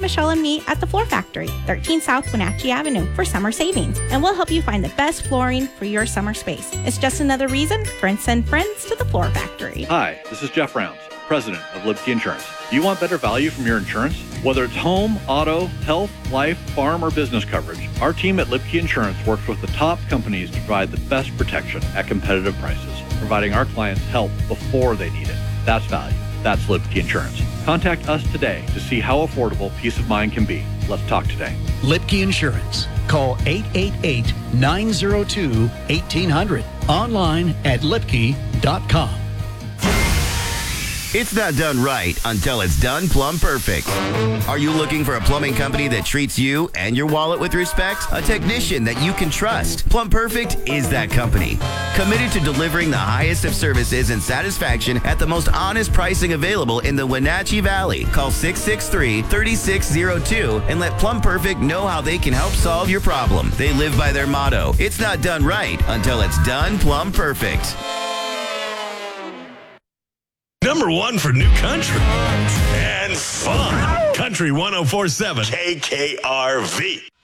Michelle and me at the Floor Factory, 13 South Wenatchee Avenue, for summer savings. And we'll help you find the best flooring for your summer space. It's just another reason to send friends to the Floor Factory. Hi, this is Jeff Rounds, president of Lipke Insurance. Do you want better value from your insurance? Whether it's home, auto, health, life, farm, or business coverage, our team at Lipke Insurance works with the top companies to provide the best protection at competitive prices, providing our clients help before they need it. That's value. That's Lipke Insurance. Contact us today to see how affordable peace of mind can be. Let's talk today. Lipke Insurance. Call 888-902-1800. Online at lipke.com. It's not done right until it's done plumb perfect. Are you looking for a plumbing company that treats you and your wallet with respect? A technician that you can trust? Plumb Perfect is that company. Committed to delivering the highest of services and satisfaction at the most honest pricing available in the Wenatchee Valley. Call 663-3602 and let Plumb Perfect know how they can help solve your problem. They live by their motto, it's not done right until it's done plumb perfect. Number one for new country and fun. Country 104.7 KKRV.